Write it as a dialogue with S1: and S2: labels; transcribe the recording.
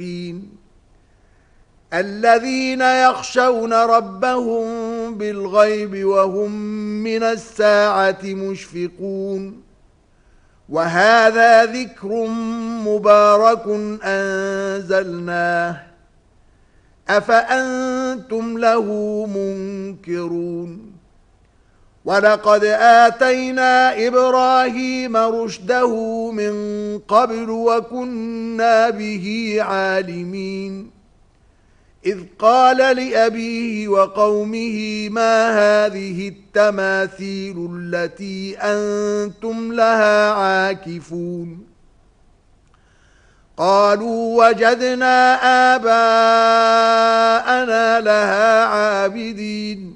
S1: الذين يخشون ربهم بالغيب وهم من الساعة مشفقون وهذا ذكر مبارك أنزلناه أفأنتم له منكرون ولقد آتينا إبراهيم رشده من قبل وكنا به عالمين إذ قال لأبيه وقومه ما هذه التماثيل التي أنتم لها عاكفون قالوا وجدنا آباءنا لها عابدين